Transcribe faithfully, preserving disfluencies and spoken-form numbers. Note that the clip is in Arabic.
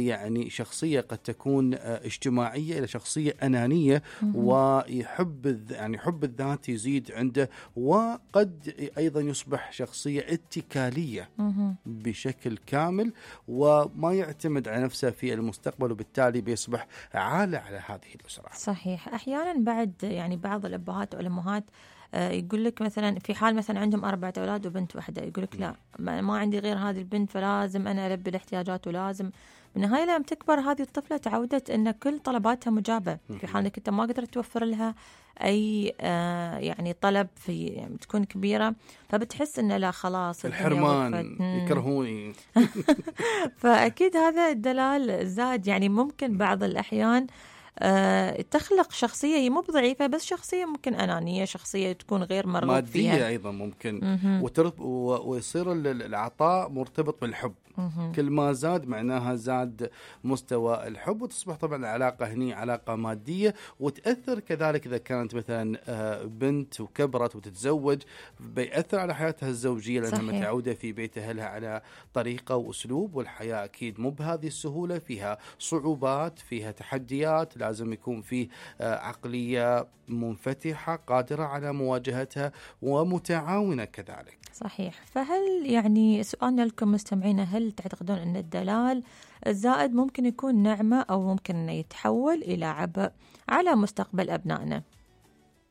يعني شخصية قد تكون اجتماعية إلى شخصية أنانية، ويحب يعني حب الذات يزيد عنده، وقد أيضا يصبح شخصية اتكالية بشكل كامل وما يعتمد على نفسه في المستقبل، وبالتالي بيصبح عالة على هذه الأسرة. صحيح. أحيانا بعد يعني بعض الأبهات والأمهات يقول لك مثلا في حال مثلا عندهم أربعة أولاد وبنت واحدة، يقول لك لا ما عندي غير هذه البنت فلازم أنا ألبي الاحتياجات، ولازم بالنهاية لما تكبر هذه الطفلة تعودت أن كل طلباتها مجابة، في حال أنك أنت ما قدرت توفر لها أي آه يعني طلب في يعني تكون كبيرة، فبتحس أنه لا خلاص الحرمان يكرهوني. فأكيد هذا الدلال زاد، يعني ممكن بعض الأحيان أه تخلق شخصية هي مو ضعيفة، بس شخصية ممكن أنانية، شخصية تكون غير مرغوب فيها، مادية أيضا ممكن، وترب ويصير العطاء مرتبط بالحب. مم. كل ما زاد معناها زاد مستوى الحب، وتصبح طبعا العلاقة هني علاقة مادية، وتأثر كذلك إذا كانت مثلا بنت وكبرت وتتزوج، بيأثر على حياتها الزوجية لأنها متعودة في بيت أهلها على طريقة وأسلوب، والحياة أكيد مو بهذه السهولة، فيها صعوبات، فيها تحديات، لازم يكون فيه عقلية منفتحة قادرة على مواجهتها ومتعاونة كذلك. صحيح. فهل يعني سؤالنا لكم مستمعين، هل تعتقدون أن الدلال الزائد ممكن يكون نعمة أو ممكن أن يتحول إلى عبء على مستقبل أبنائنا؟